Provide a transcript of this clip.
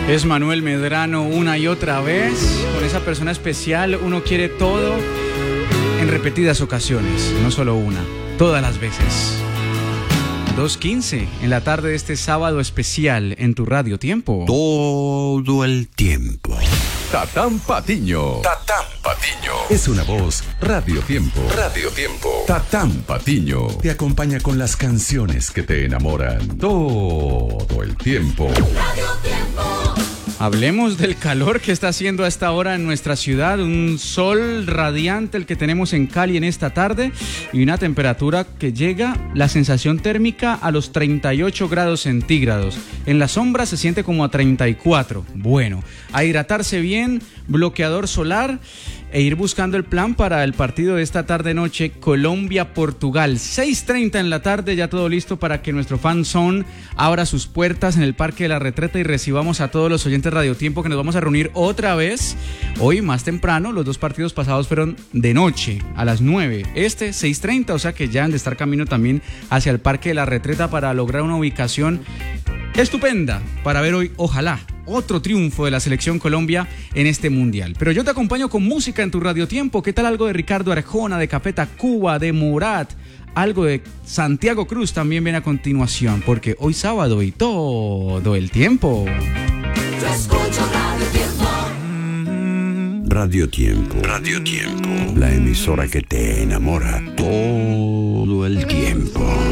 Es Manuel Medrano una y otra vez. Con esa persona especial uno quiere todo en repetidas ocasiones, no solo una, todas las veces. 2:15 en la tarde de este sábado especial en tu Radio Tiempo. Todo el tiempo. Tatán Patiño. Tatán Patiño. Es una voz Radio Tiempo. Radio Tiempo. Tatán Patiño. Te acompaña con las canciones que te enamoran. Todo el tiempo. Radio Tiempo. Hablemos del calor que está haciendo a esta hora en nuestra ciudad. Un sol radiante el que tenemos en Cali en esta tarde y una temperatura que llega, la sensación térmica a los 38 grados centígrados. En la sombra se siente como a 34. Bueno, a hidratarse bien, bloqueador solar e ir buscando el plan para el partido de esta tarde-noche Colombia-Portugal. 6:30 en la tarde, ya todo listo para que nuestro fan zone abra sus puertas en el Parque de la Retreta y recibamos a todos los oyentes Radio Tiempo, que nos vamos a reunir otra vez hoy más temprano. Los dos partidos pasados fueron de noche, a las 9. 6:30, o sea que ya han de estar camino también hacia el Parque de la Retreta para lograr una ubicación estupenda para ver hoy, ojalá, otro triunfo de la selección Colombia en este mundial. Pero yo te acompaño con música en tu Radio Tiempo. ¿Qué tal algo de Ricardo Arjona, de Café Tacuba, de Morat? Algo de Santiago Cruz también viene a continuación, porque hoy sábado y todo el tiempo. Yo escucho Radio Tiempo. Radio Tiempo. Radio Tiempo. La emisora que te enamora todo el tiempo.